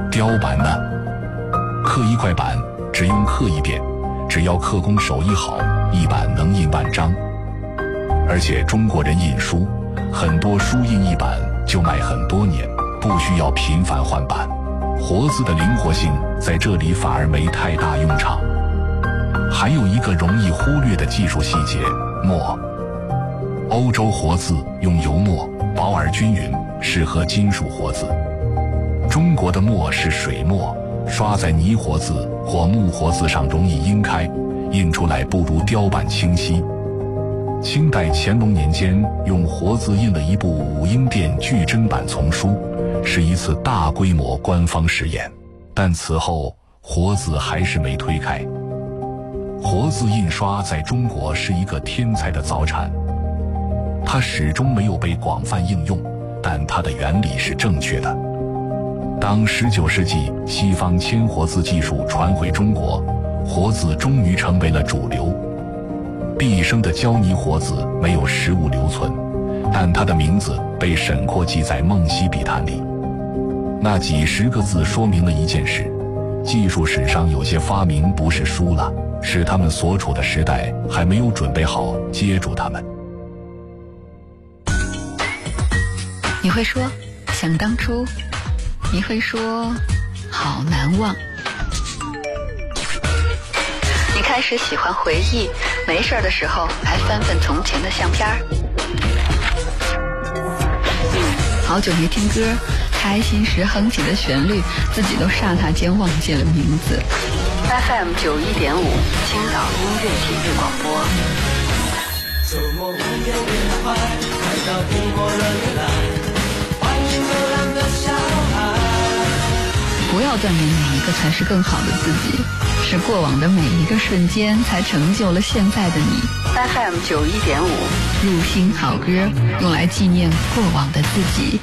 雕版呢？刻一块板只用刻一遍，只要刻工手艺好，一版能印万张。而且中国人印书，很多书印一版就卖很多年，不需要频繁换版。活字的灵活性在这里反而没太大用场。还有一个容易忽略的技术细节，墨。欧洲活字用油墨，薄而均匀，适合金属活字。中国的墨是水墨，刷在泥活字或木活字上容易阴开，印出来不如雕版清晰。清代乾隆年间用活字印了一部武英殿巨珍版丛书，是一次大规模官方实验，但此后活字还是没推开。活字印刷在中国是一个天才的早产，它始终没有被广泛应用，但它的原理是正确的。当19世纪西方铅活字技术传回中国，活字终于成为了主流。毕生的胶泥活字没有实物留存，但它的名字被沈括记在《梦溪笔谈》里。那几十个字说明了一件事：技术史上有些发明不是输了，是他们所处的时代还没有准备好接住他们。 你会说想当初，你会说好难忘。你开始喜欢回忆，没事的时候还翻翻从前的相片儿。好久没听歌，开心时哼起的旋律，自己都刹那间忘记了名字。FM 91.5，青岛音乐体育广播。 周末无边变坏，看到寂寞的人来，欢迎流浪的小孩。 不要断言哪一个才是更好的自己，是过往的每一个瞬间才成就了现在的你。FM 91.5，入心好歌，用来纪念过往的自己。